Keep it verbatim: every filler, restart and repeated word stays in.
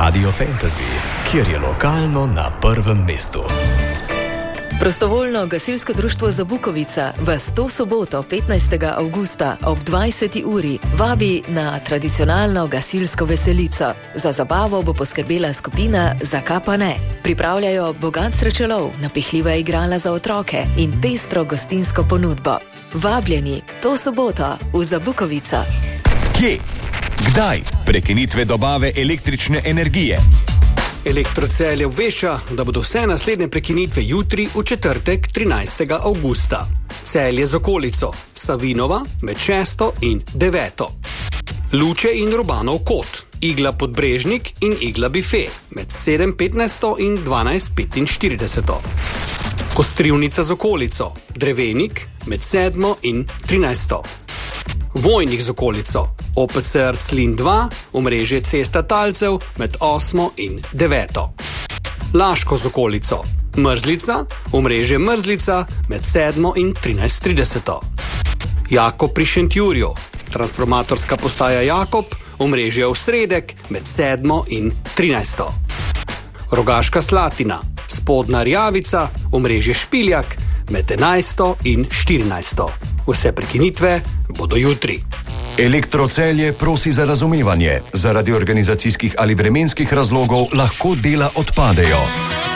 Radio Fantasy, kjer je lokalno na prvem mestu. Prostovoljno gasilsko društvo Zabukovica vas to soboto, petnajstega avgusta ob dvajseti uri vabi na tradicionalno gasilsko veselico. Za zabavo bo poskrbela skupina Zakaj pa ne. Pripravljajo bogat srečelov, napihljiva igrala za otroke in pestro gostinsko ponudbo. Vabljeni to soboto v Zabukovico. Kje? Kdaj? Prekinitve dobave električne energije. Elektrocelje obvešča, da bodo vse naslednje prekinitve jutri v četrtek, trinajstega avgusta. Celje z okolico, Savinova med šesto in deveto. Luče in Rubanov kot, Igla Podbrežnik in Igla Bife med sedem petnajst in dvanajst petinštirideset. Kostrivnica z okolico, Drevenik med sedmo in trinajsto. Vojnik z okolico, O P C R Clin dva, omrežje Cesta Talcev med osmo in deveto. Laško z okolico, Mrzlica, omrežje Mrzlica med sedmo in trinajst trideset. Jakob pri Šentjurju, transformatorska postaja Jakob, omrežje Osredek med sedmo in trinajsto. Rogaška Slatina, Spodnja Rjavica, omrežje Špiljak med enajsto in štirinajsto. Vse prekinitve bodo jutri. Elektrocelje prosi za razumevanje. Zaradi organizacijskih ali vremenskih razlogov lahko dela odpadejo.